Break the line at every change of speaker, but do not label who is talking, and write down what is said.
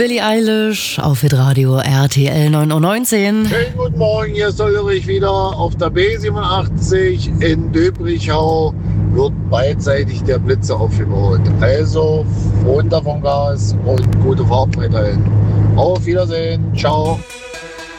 Billie Eilish auf Hitradio RTL 9:19 Uhr.
Schönen guten Morgen, hier ist der Ulrich wieder auf der B87 in Döbrichau. Wird beidseitig der Blitze aufgebaut. Also runter vom Gas und gute Fahrt weiterhin. Auf Wiedersehen, ciao.